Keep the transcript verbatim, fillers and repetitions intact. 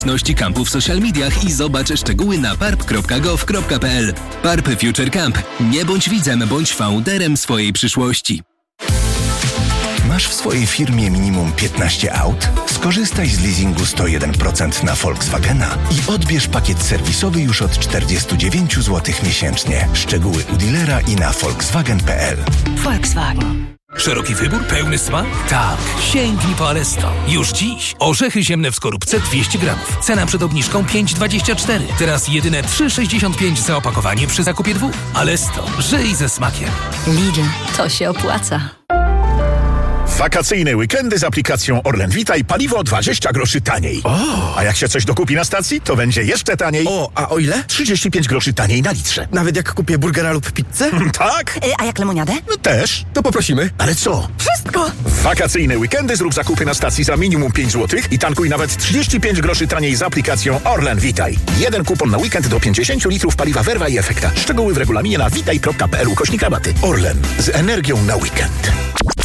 kampu w social mediach i zobacz szczegóły na parp kropka gov kropka p l. Parp Future Camp. Nie bądź widzem, bądź founderem swojej przyszłości. Masz w swojej firmie minimum piętnaście aut? Skorzystaj z leasingu sto jeden procent na Volkswagena i odbierz pakiet serwisowy już od czterdzieści dziewięć złotych miesięcznie. Szczegóły u dealera i na volkswagen kropka p l. Volkswagen. Szeroki wybór, pełny smak? Tak. Sięgnij po Alesto. Już dziś. Orzechy ziemne w skorupce dwieście gramów. Cena przed obniżką pięć dwadzieścia cztery. Teraz jedyne trzy sześćdziesiąt pięć za opakowanie przy zakupie dwóch. Alesto. Żyj ze smakiem. Lidl. To się opłaca. Wakacyjne weekendy z aplikacją Orlen Witaj, paliwo dwadzieścia groszy taniej. O! A jak się coś dokupi na stacji, to będzie jeszcze taniej. O, a o ile? trzydzieści pięć groszy taniej na litrze. Nawet jak kupię burgera lub pizzę? Tak? Y, a jak lemoniadę? No też. To poprosimy. Ale co? Wszystko! W wakacyjne weekendy zrób zakupy na stacji za minimum pięć złotych i tankuj nawet trzydzieści pięć groszy taniej z aplikacją Orlen Witaj. Jeden kupon na weekend do pięćdziesiąt litrów paliwa Verva i Efekta. Szczegóły w regulaminie na witaj kropka p l ukośnik rabaty. Orlen. Z energią na weekend.